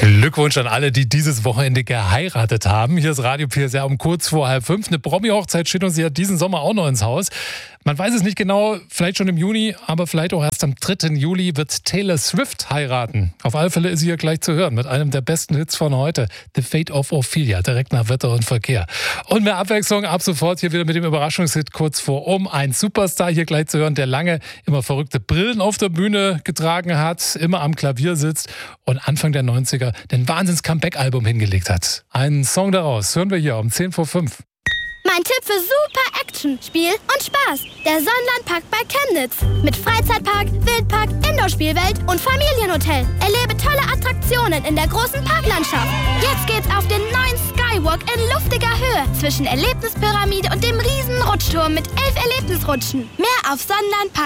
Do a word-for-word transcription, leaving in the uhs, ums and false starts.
Glückwunsch an alle, die dieses Wochenende geheiratet haben. Hier ist Radio P S R um kurz vor halb fünf. Eine Promi-Hochzeit steht uns ja diesen Sommer auch noch ins Haus. Man weiß es nicht genau, vielleicht schon im Juni, aber vielleicht auch erst am dritten Juli wird Taylor Swift heiraten. Auf alle Fälle ist sie hier gleich zu hören mit einem der besten Hits von heute, The Fate of Ophelia, direkt nach Wetter und Verkehr. Und mehr Abwechslung ab sofort hier wieder mit dem Überraschungshit kurz vor um. Ein Superstar hier gleich zu hören, der lange immer verrückte Brillen auf der Bühne getragen hat, immer am Klavier sitzt und Anfang der neunziger den Wahnsinns-Comeback-Album hingelegt hat. Einen Song daraus hören wir hier um zehn vor fünf. Mein Tipp für super Action, Spiel und Spaß. Der Sonnenlandpark bei Chemnitz. Mit Freizeitpark, Wildpark, Indoor-Spielwelt und Familienhotel. Erlebe tolle Attraktionen in der großen Parklandschaft. Jetzt geht's auf den neuen Skywalk in luftiger Höhe zwischen Erlebnispyramide und dem riesen Rutschturm mit elf Erlebnisrutschen. Mehr auf Sonnenlandpark.